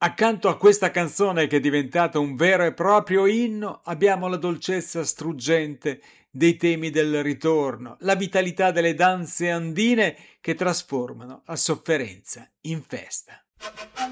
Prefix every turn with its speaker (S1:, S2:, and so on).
S1: Accanto a questa canzone che è diventata un vero e proprio inno, abbiamo la dolcezza struggente dei temi del ritorno, la vitalità delle danze andine che trasformano la sofferenza in festa.